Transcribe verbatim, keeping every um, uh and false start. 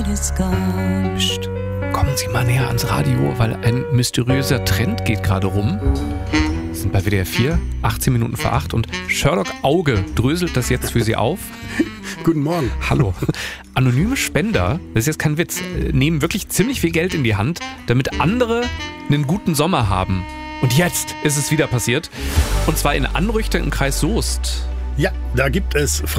Psst, kommen Sie mal näher ans Radio, weil ein mysteriöser Trend geht gerade rum. Wir sind bei W D R vier, achtzehn Minuten vor acht und Sherlock Auge dröselt das jetzt für Sie auf. Guten Morgen. Hallo. Anonyme Spender, das ist jetzt kein Witz, nehmen wirklich ziemlich viel Geld in die Hand, damit andere einen guten Sommer haben. Und jetzt ist es wieder passiert. Und zwar in Anrüchter im Kreis Soest. Ja, da gibt es